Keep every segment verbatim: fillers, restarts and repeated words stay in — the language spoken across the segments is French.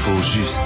L'info juste.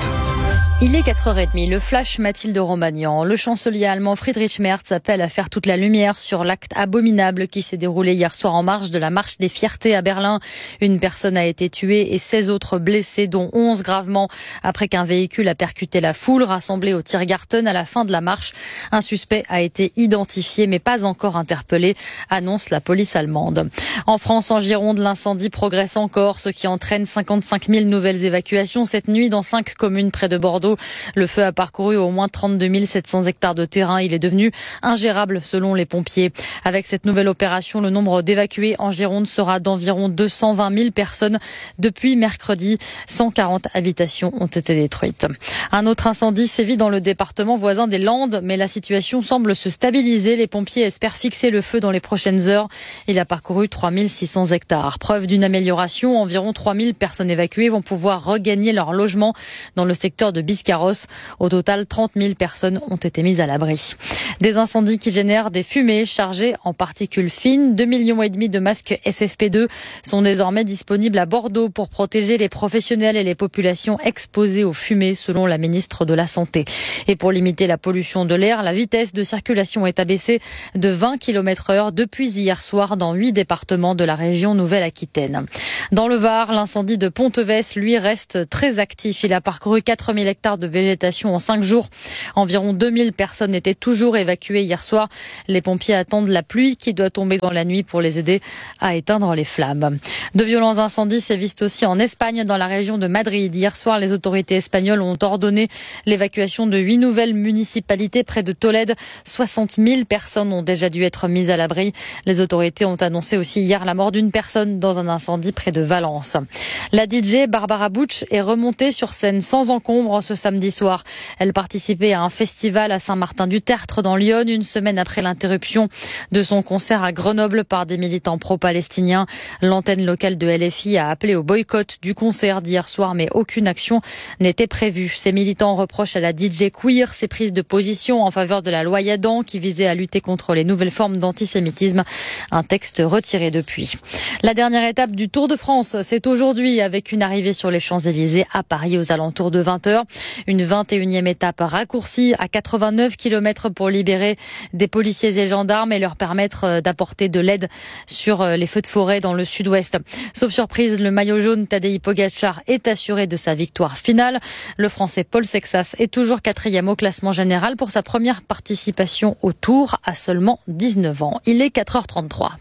Il est quatre heures trente, le flash Mathilde Romagnan. Le chancelier allemand Friedrich Merz appelle à faire toute la lumière sur l'acte abominable qui s'est déroulé hier soir en marge de la marche des fiertés à Berlin. Une personne a été tuée et seize autres blessés, dont onze gravement, après qu'un véhicule a percuté la foule rassemblée au Tiergarten à la fin de la marche. Un suspect a été identifié mais pas encore interpellé, annonce la police allemande. En France, en Gironde, l'incendie progresse encore, ce qui entraîne cinquante-cinq mille nouvelles évacuations cette nuit dans cinq communes près de Bordeaux. Le feu a parcouru au moins trente-deux mille sept cents hectares de terrain. Il est devenu ingérable selon les pompiers. Avec cette nouvelle opération, le nombre d'évacués en Gironde sera d'environ deux cent vingt mille personnes. Depuis mercredi, cent quarante habitations ont été détruites. Un autre incendie sévit dans le département voisin des Landes, mais la situation semble se stabiliser. Les pompiers espèrent fixer le feu dans les prochaines heures. Il a parcouru trois mille six cents hectares. Preuve d'une amélioration, environ trois mille personnes évacuées vont pouvoir regagner leur logement dans le secteur de Biscarrosse. Au total, trente mille personnes ont été mises à l'abri. Des incendies qui génèrent des fumées chargées en particules fines. deux millions et demi de masques F F P deux sont désormais disponibles à Bordeaux pour protéger les professionnels et les populations exposées aux fumées, selon la ministre de la Santé. Et pour limiter la pollution de l'air, la vitesse de circulation est abaissée de vingt kilomètres heure depuis hier soir dans huit départements de la région Nouvelle-Aquitaine. Dans le Var, l'incendie de Ponteves, lui, reste très actif. Il a parcouru quatre mille hectares de végétation en cinq jours. Environ deux mille personnes étaient toujours évacuées hier soir. Les pompiers attendent la pluie qui doit tomber dans la nuit pour les aider à éteindre les flammes. De violents incendies sévissent aussi en Espagne, dans la région de Madrid. Hier soir, les autorités espagnoles ont ordonné l'évacuation de huit nouvelles municipalités près de Tolède. soixante mille personnes ont déjà dû être mises à l'abri. Les autorités ont annoncé aussi hier la mort d'une personne dans un incendie près de Valence. La D J Barbara Butch est remontée sur scène sans encombre ce samedi soir. Elle participait à un festival à Saint-Martin-du-Tertre dans l'Yonne, une semaine après l'interruption de son concert à Grenoble par des militants pro-palestiniens. L'antenne locale de L F I a appelé au boycott du concert d'hier soir, mais aucune action n'était prévue. Ces militants reprochent à la D J queer ses prises de position en faveur de la loi Yadan qui visait à lutter contre les nouvelles formes d'antisémitisme. Un texte retiré depuis. La dernière étape du Tour de France, c'est aujourd'hui avec une arrivée sur les Champs-Élysées à Paris aux alentours de vingt heures. Une vingt et unième étape raccourcie à quatre-vingt-neuf kilomètres pour libérer des policiers et gendarmes et leur permettre d'apporter de l'aide sur les feux de forêt dans le sud-ouest. Sauf surprise, le maillot jaune Tadej Pogačar est assuré de sa victoire finale. Le Français Paul Sexas est toujours quatrième au classement général pour sa première participation au Tour à seulement dix-neuf ans. Il est quatre heures trente-trois.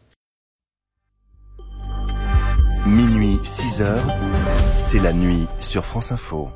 Minuit, six heures, c'est la nuit sur France Info.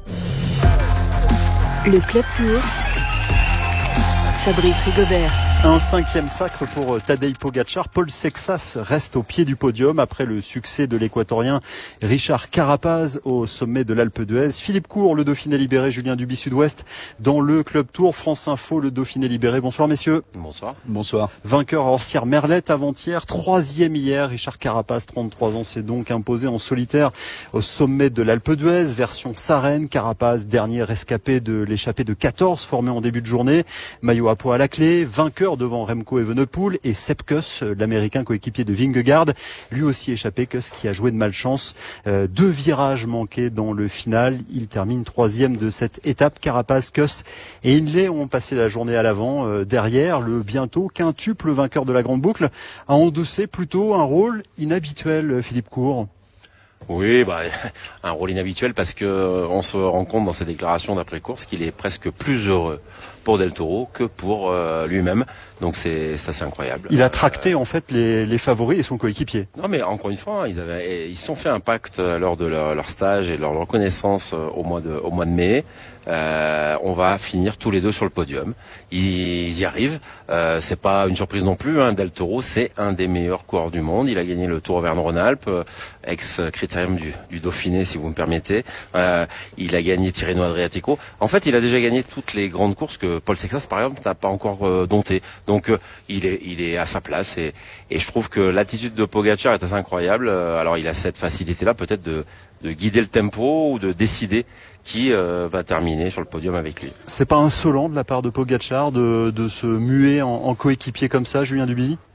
Le Club Tour, Fabrice Rigobert. Un cinquième sacre pour Tadej Pogačar. Paul Sexas reste au pied du podium après le succès de l'équatorien Richard Carapaz au sommet de l'Alpe d'Huez. Philippe Court, le Dauphiné libéré, Julien Duby Sud-Ouest dans le Club Tour. France Info, le Dauphiné libéré. Bonsoir messieurs. Bonsoir. Bonsoir. Vainqueur à Orsières-Merlette avant-hier, troisième hier. Richard Carapaz, trente-trois ans, s'est donc imposé en solitaire au sommet de l'Alpe d'Huez, version Sarenne. Carapaz, dernier rescapé de l'échappée de quatorze formée en début de journée. Maillot à poids à la clé, vainqueur devant Remco Evenepoel et Sepp Kuss, l'américain coéquipier de Vingegaard, lui aussi échappé. Kuss qui a joué de malchance, euh, deux virages manqués dans le final. Il termine troisième de cette étape. Carapaz, Kuss et Hindley ont passé la journée à l'avant. Euh, derrière, le bientôt quintuple vainqueur de la Grande Boucle a endossé plutôt un rôle inhabituel, Philippe Court. Oui, bah, un rôle inhabituel parce que on se rend compte dans ses déclarations d'après-course qu'il est presque plus heureux pour Del Toro que pour euh, lui-même. Donc c'est ça, c'est incroyable. Il a tracté euh, en fait les, les favoris et son coéquipier. Non, mais encore une fois, ils avaient, ils se sont fait un pacte lors de leur, leur stage et leur reconnaissance au mois de, au mois de mai. Euh, on va finir tous les deux sur le podium. Ils y arrivent. Euh, c'est pas une surprise non plus. Hein. Del Toro, c'est un des meilleurs coureurs du monde. Il a gagné le Tour Auvergne-Rhône-Alpes, ex-critérium du, du Dauphiné, si vous me permettez. Euh, il a gagné Tirreno-Adriatico. En fait, il a déjà gagné toutes les grandes courses que Paul Sexas, par exemple, n'a pas encore euh, dompté. Donc, euh, il est, il est à sa place et, et je trouve que l'attitude de Pogačar est assez incroyable. Euh, alors, il a cette facilité-là, peut-être de, de guider le tempo ou de décider qui euh, va terminer sur le podium avec lui. C'est pas insolent de la part de Pogačar de, de se muer en, en coéquipier comme ça, Julien Duby ?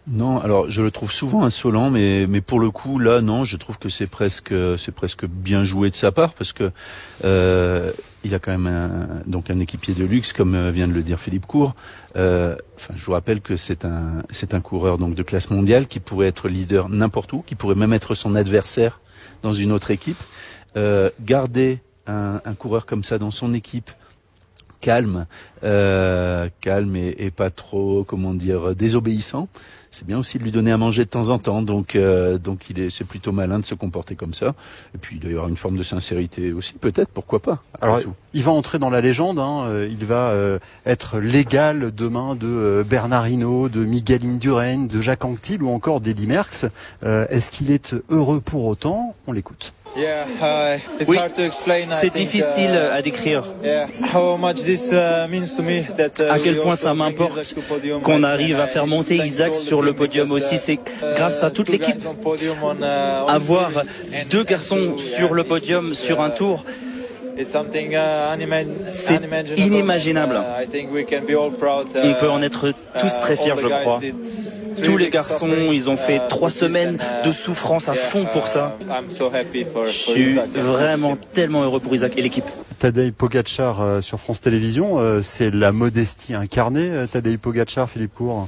Non, alors je le trouve souvent insolent, mais mais pour le coup là, non, je trouve que c'est presque c'est presque bien joué de sa part parce que euh, il a quand même un, donc un équipier de luxe comme vient de le dire Philippe Court. Euh, enfin, je vous rappelle que c'est un c'est un coureur donc de classe mondiale qui pourrait être leader n'importe où, qui pourrait même être son adversaire dans une autre équipe. Euh, garder un, un coureur comme ça dans son équipe. Calme, euh, calme et, et pas trop, comment dire, désobéissant. C'est bien aussi de lui donner à manger de temps en temps. Donc, euh, donc il est, c'est plutôt malin de se comporter comme ça. Et puis d'ailleurs une forme de sincérité aussi, peut-être, pourquoi pas. Alors, tout. Il va entrer dans la légende. Hein, il va euh, être l'égal demain de euh, Bernard Hinault, de Miguel Indurain, de Jacques Anquetil ou encore d'Eddy Merckx. Euh, est-ce qu'il est heureux pour autant? On l'écoute. Oui, c'est difficile à décrire. À quel point ça m'importe qu'on arrive à faire monter Isaac sur le podium aussi. C'est grâce à toute l'équipe. Avoir deux garçons sur le podium sur un tour, c'est inimaginable. On peut en être tous très fiers, je crois. Tous les garçons, ils ont fait trois semaines de souffrance à fond pour ça. Je suis vraiment tellement heureux pour Isaac et l'équipe. Tadej Pogačar euh, sur France Télévisions, euh, c'est la modestie incarnée, euh, Tadej Pogačar, Philippe Court.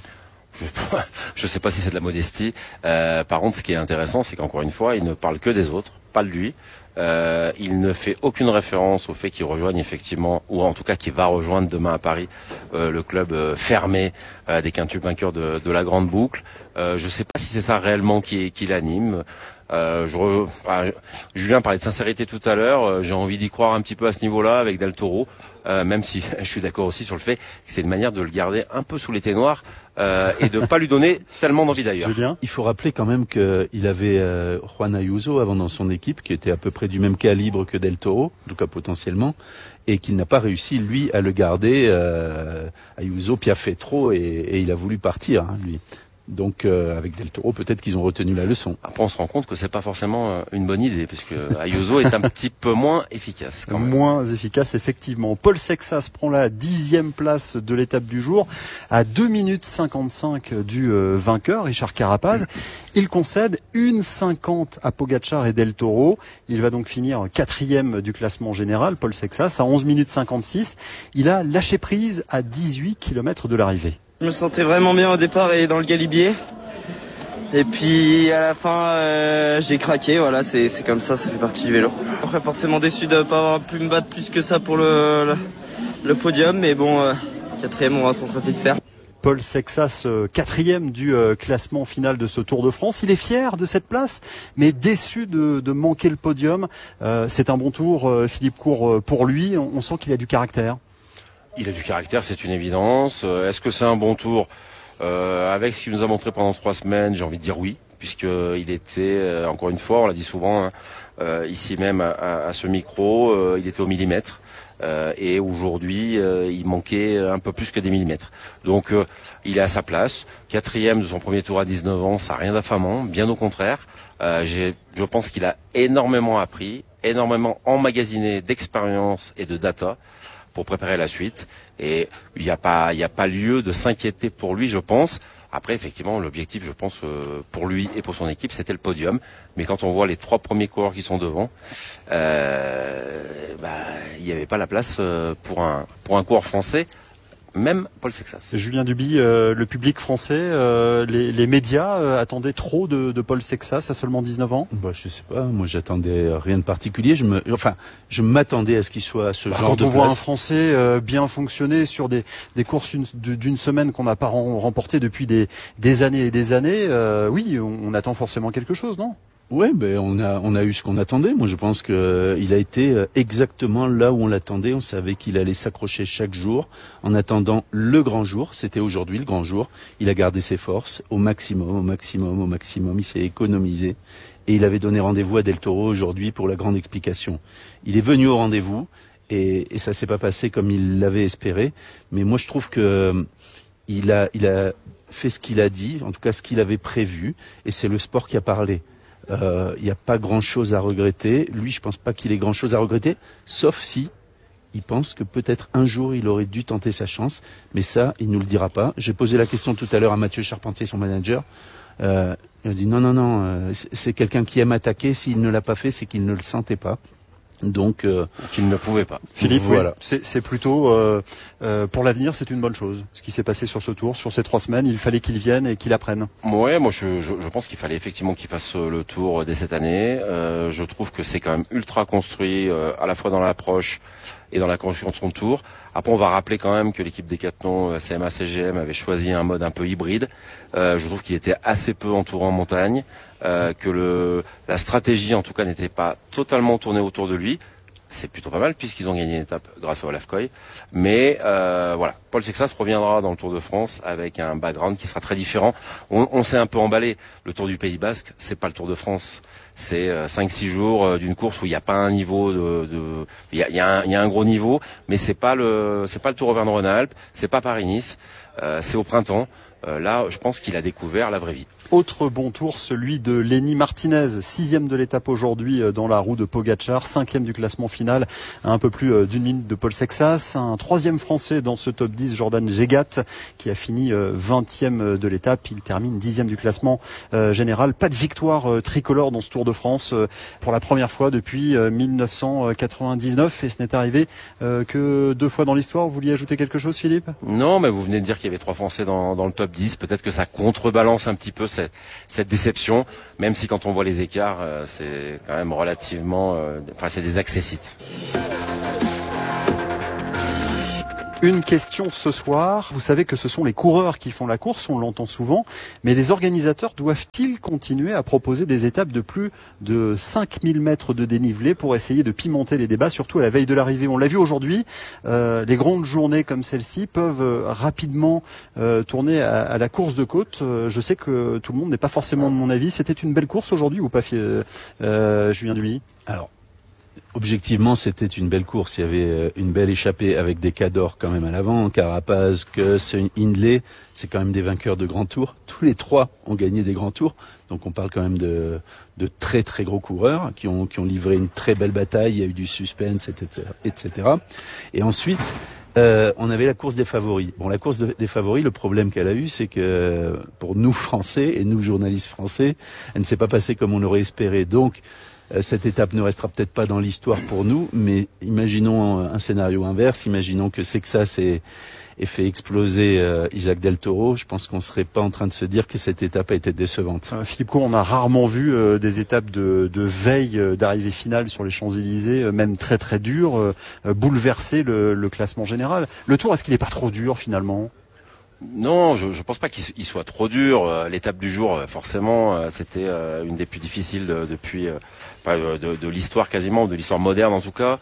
Je ne sais pas si c'est de la modestie. Euh, par contre, ce qui est intéressant, c'est qu'encore une fois, il ne parle que des autres, pas de lui. Euh, il ne fait aucune référence au fait qu'il rejoigne effectivement, ou en tout cas qu'il va rejoindre demain à Paris, euh, le club euh, fermé euh, des quintuples vainqueurs de, de la Grande Boucle. Euh, je ne sais pas si c'est ça réellement qui, qui l'anime. Euh, je re... ah, Julien parlait de sincérité tout à l'heure. Euh, j'ai envie d'y croire un petit peu à ce niveau-là avec Del Toro, euh, même si je suis d'accord aussi sur le fait que c'est une manière de le garder un peu sous les ténoirs euh, et de pas lui donner tellement d'envie d'ailleurs. Julien, il faut rappeler quand même qu'il avait euh, Juan Ayuso avant dans son équipe, qui était à peu près du même calibre que Del Toro, en tout cas potentiellement, et qu'il n'a pas réussi lui à le garder. Euh, Ayuso piaffait trop et, et il a voulu partir, hein, lui. Donc euh, avec Del Toro, peut-être qu'ils ont retenu la leçon. Après, on se rend compte que c'est pas forcément euh, une bonne idée, puisque Ayuso est un petit peu moins efficace. Quand même. Moins efficace, effectivement. Paul Sexas prend la dixième place de l'étape du jour, à deux minutes cinquante-cinq du euh, vainqueur, Richard Carapaz. Il concède une cinquante à Pogačar et Del Toro. Il va donc finir quatrième du classement général, Paul Sexas, à onze minutes cinquante-six. Il a lâché prise à dix-huit kilomètres de l'arrivée. Je me sentais vraiment bien au départ et dans le galibier. Et puis à la fin, euh, j'ai craqué. Voilà, c'est, c'est comme ça, ça fait partie du vélo. Après, forcément déçu de ne pas avoir pu me battre plus que ça pour le, le, le podium. Mais bon, euh, quatrième, on va s'en satisfaire. Paul Sexas, euh, quatrième du euh, classement final de ce Tour de France. Il est fier de cette place, mais déçu de, de manquer le podium. Euh, c'est un bon tour, euh, Philippe Court, euh, pour lui. On, on sent qu'il a du caractère. Il a du caractère, c'est une évidence. Euh, est-ce que c'est un bon tour euh, avec ce qu'il nous a montré pendant trois semaines? J'ai envie de dire oui, puisqu'il était, euh, encore une fois, on l'a dit souvent, hein, euh, ici même à, à, à ce micro, euh, il était au millimètre. Euh, et aujourd'hui, euh, il manquait un peu plus que des millimètres. Donc, euh, il est à sa place. Quatrième de son premier tour à dix-neuf ans, ça n'a rien d'affamant, bien au contraire. Euh, j'ai, je pense qu'il a énormément appris, énormément emmagasiné d'expérience et de data pour préparer la suite, et il n'y a pas, il n'y a pas lieu de s'inquiéter pour lui, je pense. Après, effectivement, l'objectif, je pense, euh, pour lui et pour son équipe, c'était le podium. Mais quand on voit les trois premiers coureurs qui sont devant, euh, bah, il n'y avait pas la place euh, pour un pour un coureur français. Même Paul Sexas. Julien Duby, euh, le public français, euh, les, les médias euh, attendaient trop de, de Paul Sexas à seulement dix-neuf ans. Bah, je sais pas, moi j'attendais rien de particulier. Je me, enfin, je m'attendais à ce qu'il soit à ce bah, genre de place. Quand on place. voit un Français euh, bien fonctionner sur des, des courses une, d'une semaine qu'on n'a pas remportées depuis des, des années et des années, euh, oui, on, on attend forcément quelque chose, non ? Ouais, ben on a on a eu ce qu'on attendait. Moi, je pense que euh, il a été euh, exactement là où on l'attendait. On savait qu'il allait s'accrocher chaque jour en attendant le grand jour. C'était aujourd'hui le grand jour. Il a gardé ses forces au maximum, au maximum, au maximum. Il s'est économisé et il avait donné rendez-vous à Del Toro aujourd'hui pour la grande explication. Il est venu au rendez-vous et, et ça s'est pas passé comme il l'avait espéré. Mais moi, je trouve que euh, il a il a fait ce qu'il a dit, en tout cas ce qu'il avait prévu, et c'est le sport qui a parlé. Il euh, n'y a pas grand-chose à regretter. Lui, je pense pas qu'il ait grand-chose à regretter, sauf si il pense que peut-être un jour il aurait dû tenter sa chance, mais ça, il nous le dira pas. J'ai posé la question tout à l'heure à Mathieu Charpentier, son manager. Euh, il a dit non, non, non, euh, c'est quelqu'un qui aime attaquer. S'il ne l'a pas fait, c'est qu'il ne le sentait pas. Donc, euh, qu'il ne pouvait pas. Philippe, voilà. Oui, c'est plutôt euh, euh, pour l'avenir, c'est une bonne chose. Ce qui s'est passé sur ce tour, sur ces trois semaines, il fallait qu'il vienne et qu'il apprenne. Ouais, moi je, je, je pense qu'il fallait effectivement qu'il fasse le tour dès cette année. Euh, je trouve que c'est quand même ultra construit, euh, à la fois dans l'approche et dans la construction de tour. Après, on va rappeler quand même que l'équipe Decathlon C M A C G M avait choisi un mode un peu hybride. Euh, je trouve qu'il était assez peu entouré en montagne, euh, que le, la stratégie en tout cas n'était pas totalement tournée autour de lui. C'est plutôt pas mal puisqu'ils ont gagné une étape grâce au Olafkoy. Mais euh, voilà, Paul Sexas reviendra dans le Tour de France avec un background qui sera très différent. On, on s'est un peu emballé. Le Tour du Pays Basque, c'est pas le Tour de France. C'est euh, cinq six jours euh, d'une course où il n'y a pas un niveau de, de il y a, y, a y a un gros niveau, mais c'est pas le c'est pas le Tour Auvergne-Rhône-Alpes, c'est pas Paris-Nice, euh, c'est au printemps. Euh, là, je pense qu'il a découvert la vraie vie. Autre bon tour, celui de Lenny Martinez, sixième de l'étape aujourd'hui dans la roue de Pogačar, cinquième du classement final, à un peu plus d'une minute de Paul Sexas. Un troisième français dans ce top dix, Jordan Gégat, qui a fini vingtième de l'étape. Il termine dixième du classement général. Pas de victoire tricolore dans ce Tour de France pour la première fois depuis mille neuf cent quatre-vingt-dix-neuf, et ce n'est arrivé que deux fois dans l'histoire. Vous vouliez ajouter quelque chose, Philippe ? Non, mais vous venez de dire qu'il y avait trois Français dans, dans le top dix. Peut-être que ça contrebalance un petit peu cette, cette déception, même si quand on voit les écarts, euh, c'est quand même relativement... Euh, enfin, c'est des accessites. Une question ce soir. Vous savez que ce sont les coureurs qui font la course, on l'entend souvent, mais les organisateurs doivent-ils continuer à proposer des étapes de plus de cinq mille mètres de dénivelé pour essayer de pimenter les débats, surtout à la veille de l'arrivée? On l'a vu aujourd'hui, euh, les grandes journées comme celle-ci peuvent euh, rapidement euh, tourner à, à la course de côte. Euh, je sais que tout le monde n'est pas forcément de mon avis. C'était une belle course aujourd'hui ou pas, euh, Julien Duby? Alors, objectivement, c'était une belle course. Il y avait une belle échappée avec des Cadors quand même à l'avant. Carapaz, Kuss, Hindley, c'est quand même des vainqueurs de grands tours. Tous les trois ont gagné des grands tours. Donc on parle quand même de, de très très gros coureurs qui ont, qui ont livré une très belle bataille. Il y a eu du suspense, et cetera et cetera. Et ensuite, euh, on avait la course des favoris. Bon, la course de, des favoris, le problème qu'elle a eu, c'est que pour nous Français et nous journalistes français, elle ne s'est pas passée comme on aurait espéré. Donc, cette étape ne restera peut-être pas dans l'histoire pour nous, mais imaginons un scénario inverse, imaginons que Sexas ait, ait fait exploser euh, Isaac Del Toro. Je pense qu'on ne serait pas en train de se dire que cette étape a été décevante. Euh, Philippe Cour, on a rarement vu euh, des étapes de, de veille euh, d'arrivée finale sur les Champs-Élysées, euh, même très très dures, euh, bouleverser le, le classement général. Le Tour, est-ce qu'il n'est pas trop dur finalement ? Non, je, je pense pas qu'il soit trop dur. L'étape du jour, forcément, c'était une des plus difficiles de, depuis de, de, de l'histoire quasiment, de l'histoire moderne en tout cas.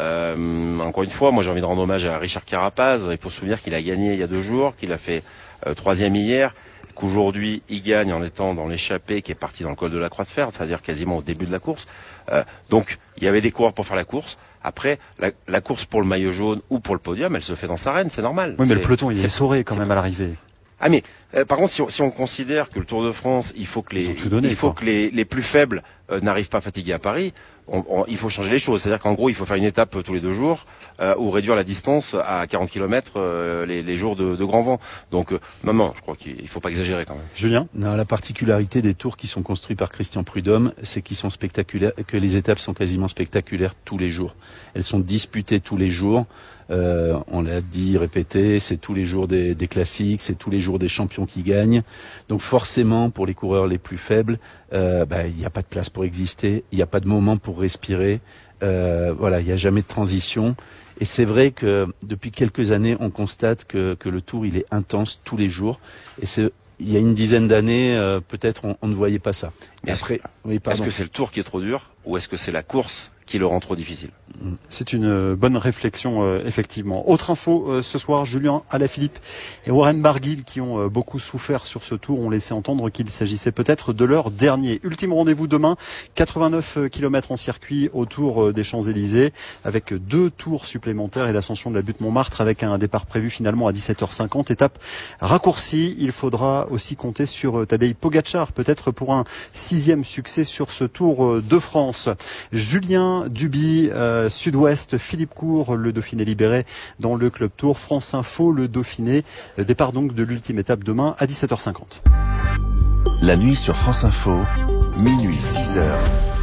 Euh, encore une fois, moi j'ai envie de rendre hommage à Richard Carapaz. Il faut se souvenir qu'il a gagné il y a deux jours, qu'il a fait euh, troisième hier, qu'aujourd'hui il gagne en étant dans l'échappée qui est parti dans le col de la Croix de Fer, c'est-à-dire quasiment au début de la course. Euh, donc il y avait des coureurs pour faire la course. Après, la, la course pour le maillot jaune ou pour le podium, elle se fait dans sa reine, c'est normal. Oui, mais le peloton, il est essoré quand même à l'arrivée. Ah mais, euh, par contre, si on, si on considère que le Tour de France, il faut que les, donné, il faut quoi. que les, les plus faibles euh, n'arrivent pas fatigués à Paris, on, on, il faut changer les choses. C'est-à-dire qu'en gros, il faut faire une étape euh, tous les deux jours euh, ou réduire la distance à quarante kilomètres euh, les, les jours de, de grand vent. Donc, euh, non, non, je crois qu'il faut pas exagérer quand même. Julien ? Non, la particularité des tours qui sont construits par Christian Prudhomme, c'est qu'ils sont spectaculaires, que les étapes sont quasiment spectaculaires tous les jours. Elles sont disputées tous les jours. Euh, on l'a dit, répété, c'est tous les jours des, des classiques, c'est tous les jours des champions qui gagnent. Donc forcément, pour les coureurs les plus faibles, euh, bah, il n'y a pas de place pour exister, il n'y a pas de moment pour respirer. Euh, voilà, il n'y a jamais de transition. Et c'est vrai que depuis quelques années, on constate que, que le Tour, il est intense tous les jours. Et c'est il y a une dizaine d'années, euh, peut-être, on, on ne voyait pas ça. Mais après, est-ce, oui, pardon. Est-ce que c'est le Tour qui est trop dur ou est-ce que c'est la course qui le rend trop difficile? C'est une bonne réflexion, euh, effectivement. Autre info euh, ce soir, Julien Alaphilippe et Warren Barguil, qui ont euh, beaucoup souffert sur ce tour, ont laissé entendre qu'il s'agissait peut-être de leur dernier. Ultime rendez-vous demain, quatre-vingt-neuf kilomètres en circuit autour euh, des Champs-Élysées, avec deux tours supplémentaires et l'ascension de la butte Montmartre, avec un départ prévu finalement à dix-sept heures cinquante. Étape raccourcie. Il faudra aussi compter sur euh, Tadej Pogačar, peut-être pour un sixième succès sur ce Tour euh, de France. Julien Romain Duby, euh, Sud-Ouest, Philippe Court, le Dauphiné libéré dans le Club Tour, France Info, le Dauphiné. Départ donc de l'ultime étape demain à dix-sept heures cinquante. La nuit sur France Info, minuit six heures.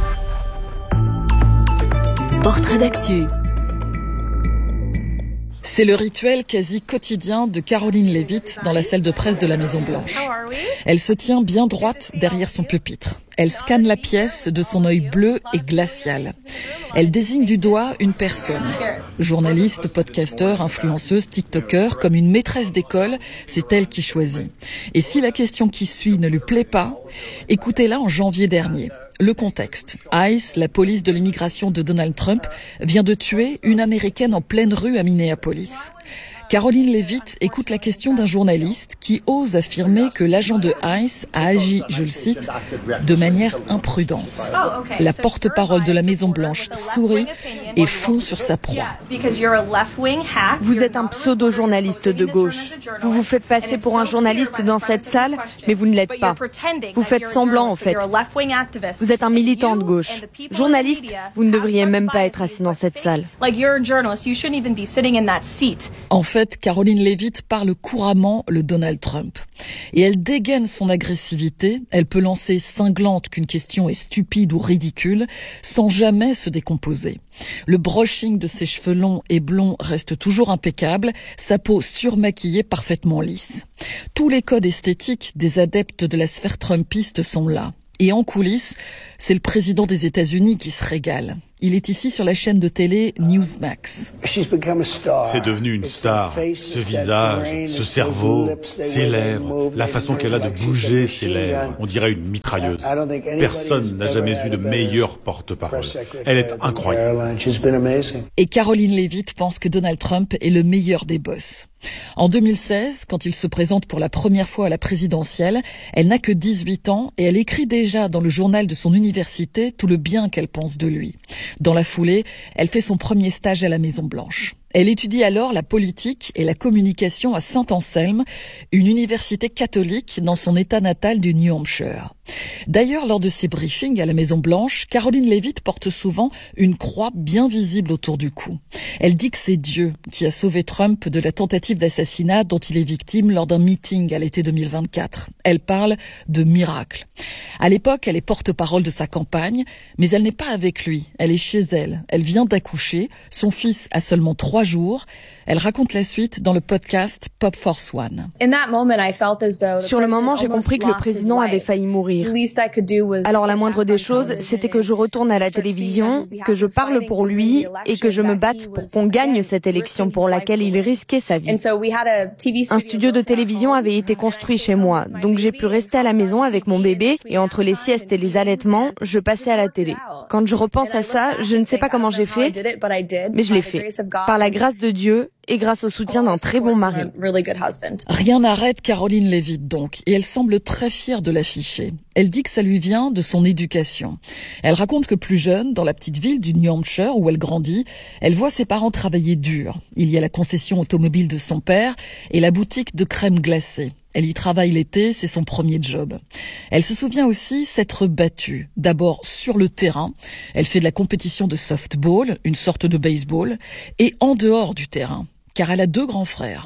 Portrait d'actu. C'est le rituel quasi quotidien de Caroline Leavitt dans la salle de presse de la Maison-Blanche. Elle se tient bien droite derrière son pupitre. Elle scanne la pièce de son œil bleu et glacial. Elle désigne du doigt une personne. Journaliste, podcasteur, influenceuse, tiktoker, comme une maîtresse d'école, c'est elle qui choisit. Et si la question qui suit ne lui plaît pas, écoutez-la en janvier dernier. Le contexte. ICE, la police de l'immigration de Donald Trump, vient de tuer une Américaine en pleine rue à Minneapolis. Caroline Leavitt écoute la question d'un journaliste qui ose affirmer que l'agent de ICE a agi, je le cite, de manière imprudente. La porte-parole de la Maison-Blanche sourit et fond sur sa proie. Vous êtes un pseudo-journaliste de gauche. Vous vous faites passer pour un journaliste dans cette salle, mais vous ne l'êtes pas. Vous faites semblant, en fait. Vous êtes un militant de gauche. Journaliste, vous ne devriez même pas être assis dans cette salle. En fait, Caroline Leavitt parle couramment le Donald Trump. Et elle dégaine son agressivité. Elle peut lancer cinglante qu'une question est stupide ou ridicule, sans jamais se décomposer. Le brushing de ses cheveux longs et blonds reste toujours impeccable, sa peau surmaquillée parfaitement lisse. Tous les codes esthétiques des adeptes de la sphère trumpiste sont là. Et en coulisses, c'est le président des États-Unis qui se régale. Il est ici sur la chaîne de télé Newsmax. C'est devenu une star. Ce visage, ce cerveau, ses lèvres, la façon qu'elle a de bouger ses lèvres. On dirait une mitrailleuse. Personne n'a jamais eu de meilleure porte-parole. Elle est incroyable. Et Caroline Leavitt pense que Donald Trump est le meilleur des boss. En deux mille seize, quand il se présente pour la première fois à la présidentielle, elle n'a que dix-huit ans et elle écrit déjà dans le journal de son université tout le bien qu'elle pense de lui. Dans la foulée, elle fait son premier stage à la Maison-Blanche. Elle étudie alors la politique et la communication à Saint-Anselme, une université catholique dans son état natal du New Hampshire. D'ailleurs, lors de ses briefings à la Maison-Blanche, Caroline Leavitt porte souvent une croix bien visible autour du cou. Elle dit que c'est Dieu qui a sauvé Trump de la tentative d'assassinat dont il est victime lors d'un meeting à l'été deux mille vingt-quatre. Elle parle de miracle. À l'époque, elle est porte-parole de sa campagne, mais elle n'est pas avec lui. Elle est chez elle. Elle vient d'accoucher. Son fils a seulement trois jours. Elle raconte la suite dans le podcast Pop Force One. Sur le moment, j'ai compris que le président avait failli mourir. Alors la moindre des choses, c'était que je retourne à la télévision, que je parle pour lui et que je me batte pour qu'on gagne cette élection pour laquelle il risquait sa vie. Un studio de télévision avait été construit chez moi, donc j'ai pu rester à la maison avec mon bébé et entre les siestes et les allaitements, je passais à la télé. Quand je repense à ça, je ne sais pas comment j'ai fait, mais je l'ai fait. Par la grâce de Dieu et grâce au soutien d'un très bon mari. Rien n'arrête Caroline Leavitt donc, et elle semble très fière de l'afficher. Elle dit que ça lui vient de son éducation. Elle raconte que plus jeune, dans la petite ville du New Hampshire où elle grandit, elle voit ses parents travailler dur. Il y a la concession automobile de son père et la boutique de crème glacée. Elle y travaille l'été, c'est son premier job. Elle se souvient aussi s'être battue, d'abord sur le terrain. Elle fait de la compétition de softball, une sorte de baseball, et en dehors du terrain. Car elle a deux grands frères.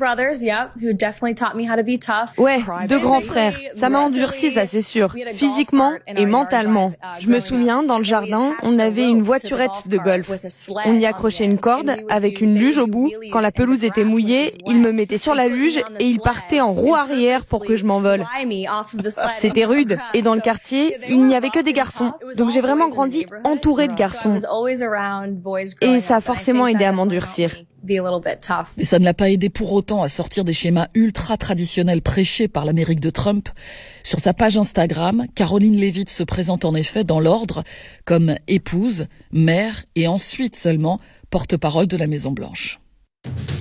Ouais, deux grands frères. Ça m'a endurci, ça c'est sûr. Physiquement et mentalement. Je me souviens, dans le jardin, on avait une voiturette de golf. On y accrochait une corde avec une luge au bout. Quand la pelouse était mouillée, il me mettait sur la luge et il partait en roue arrière pour que je m'envole. C'était rude. Et dans le quartier, il n'y avait que des garçons. Donc j'ai vraiment grandi entourée de garçons. Et ça a forcément aidé à m'endurcir. Mais ça ne l'a pas aidé pour autant à sortir des schémas ultra traditionnels prêchés par l'Amérique de Trump. Sur sa page Instagram, Caroline Leavitt se présente en effet dans l'ordre comme épouse, mère et ensuite seulement porte-parole de la Maison-Blanche.